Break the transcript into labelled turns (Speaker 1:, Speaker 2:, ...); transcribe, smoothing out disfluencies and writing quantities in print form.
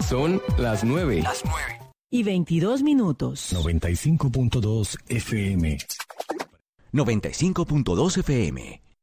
Speaker 1: Son las 9.
Speaker 2: Y 22 minutos.
Speaker 3: 95.2 FM.
Speaker 4: 95.2 FM.